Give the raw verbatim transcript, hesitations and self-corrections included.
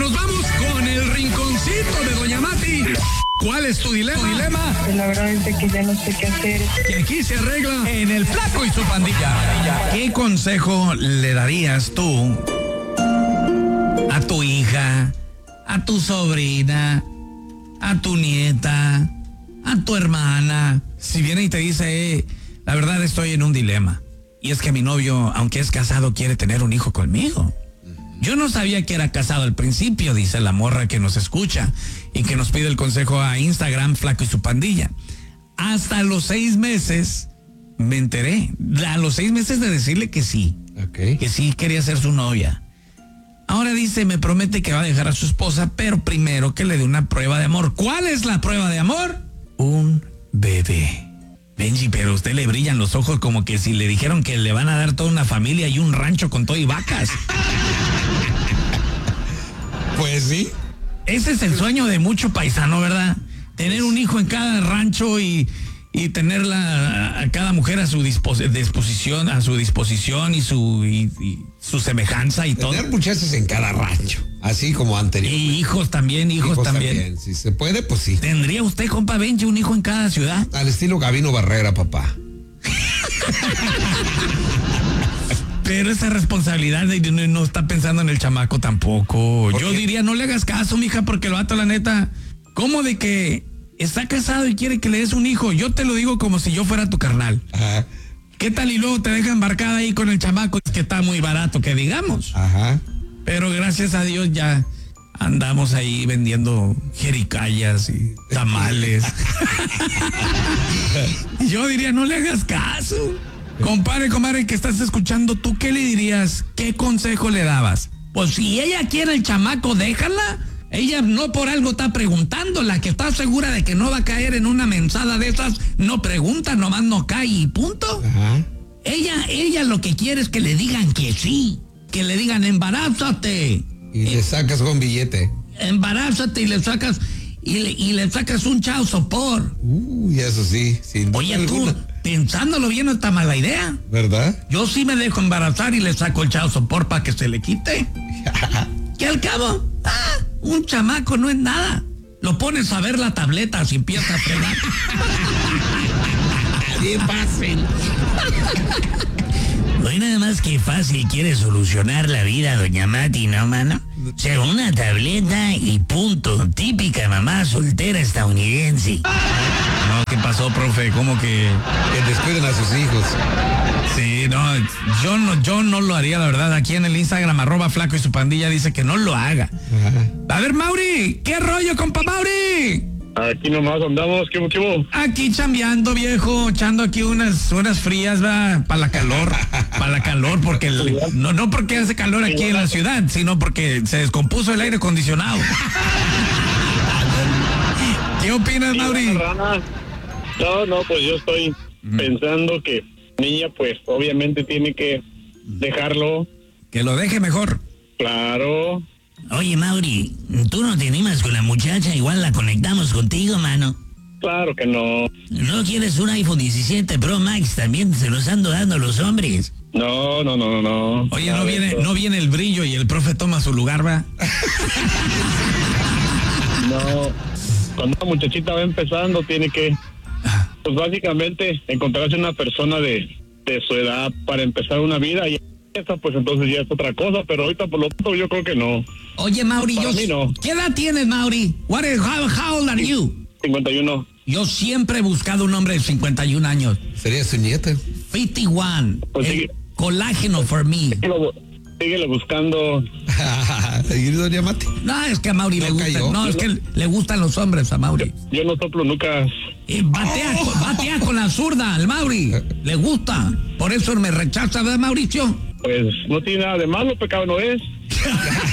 nos vamos con el rinconcito de Doña Mati. ¿Cuál es tu dilema? ¿Tu dilema? Pues la verdad es que ya no sé qué hacer. Que aquí se arregla en el Flaco y su pandilla. ¿Qué consejo le darías tú a tu hija, a tu sobrina, a tu nieta, a tu hermana? Si viene y te dice, eh, la verdad estoy en un dilema. Y es que mi novio, aunque es casado, quiere tener un hijo conmigo. Yo no sabía que era casado al principio, dice la morra que nos escucha y que nos pide el consejo a Instagram, Flaco y su pandilla. Hasta los seis meses me enteré. A los seis meses de decirle que sí. Okay. Que sí quería ser su novia. Ahora dice, me promete que va a dejar a su esposa, pero primero que le dé una prueba de amor. ¿Cuál es la prueba de amor? Un bebé. Benji, pero a usted le brillan los ojos como que si le dijeron que le van a dar toda una familia y un rancho con todo y vacas. Pues sí. Ese es el sueño de mucho paisano, ¿verdad? Tener un hijo en cada rancho y, y tenerla a cada mujer a su dispos- disposición, a su disposición y su y, y su semejanza y todo. Tener muchachos en cada rancho, así como anterior. Y hijos también, hijos, hijos también. también. Si se puede, pues sí. ¿Tendría usted, compa Benji, un hijo en cada ciudad? Al estilo Gabino Barrera, papá. Pero esa responsabilidad no, no está pensando en el chamaco tampoco. Yo diría, no le hagas caso, mija, porque el vato, la neta, ¿cómo de que está casado y quiere que le des un hijo? Yo te lo digo como si yo fuera tu carnal. Ajá. ¿Qué tal? Y luego te deja embarcada ahí con el chamaco, es que está muy barato, que digamos. Ajá. Pero gracias a Dios ya andamos ahí vendiendo jericayas y tamales. Yo diría, no le hagas caso. Compadre, comadre, que estás escuchando, ¿tú qué le dirías? ¿Qué consejo le dabas? Pues si ella quiere el chamaco, déjala. Ella no por algo está preguntando. La que está segura de que no va a caer en una mensada de esas, no pregunta, nomás no cae y punto. Ajá. Ella, ella lo que quiere es que le digan que sí. Que le digan, embarázate. Y eh, le sacas con billete. Embarázate y le sacas... Y le, y le sacas un chao sopor. Uy, eso sí, sin duda Oye, alguna. tú, pensándolo bien, no está mala idea. ¿Verdad? Yo sí me dejo embarazar y le saco el chao sopor para que se le quite. Que al cabo, ah, un chamaco no es nada. Lo pones a ver la tableta si empieza a fregar. Qué fácil. Hoy nada más que fácil quiere solucionar la vida doña Mati, ¿no, mano? O sea, una tableta y punto. Típica mamá soltera estadounidense. No, ¿qué pasó, profe? ¿Cómo que...? Que descuiden a sus hijos. Sí, no, yo no, yo no lo haría, la verdad. Aquí en el Instagram, arroba Flaco y su pandilla, dice que no lo haga. Ajá. A ver, Mauri, ¿qué rollo, compa Mauri? Aquí nomás andamos, ¿qué motivo? Aquí chambeando, viejo, echando aquí unas unas frías, va, para la calor, para la calor, porque el, no no porque hace calor aquí en la ciudad, sino porque se descompuso el aire acondicionado. ¿Qué opinas, Mauri? No, no, pues yo estoy mm. pensando que niña, pues, obviamente tiene que dejarlo. Que lo deje mejor. Claro. Oye, Mauri, ¿tú no te animas con la muchacha? Igual la conectamos contigo, mano. Claro que no. ¿No quieres un iPhone diecisiete Pro Max? También se los ando dando los hombres. No, no, no, no, no. Oye, no viene, no viene el brillo y el profe toma su lugar, ¿va? No. Cuando una muchachita va empezando, tiene que, pues básicamente, encontrarse una persona de, de su edad para empezar una vida y esa, pues entonces ya es otra cosa, pero ahorita por lo tanto yo creo que no. Oye, Mauri, Para yo, mí no. ¿qué edad tienes, Mauri? What is, how, how old are you? cincuenta y uno. Yo siempre he buscado un hombre de cincuenta y un años. Sería su nieta. cincuenta y uno. Pues el sigue, colágeno for me. síguelo, síguelo buscando. ¿Y doña Mati? No, es que a Mauri no le gusta. Cayó. No, es que le gustan los hombres a Mauri. Yo no soplo nunca. Y batea, oh. batea con la zurda al Mauri. Le gusta. Por eso me rechaza, ¿verdad, Mauricio? Pues no tiene nada de malo, pecado no es.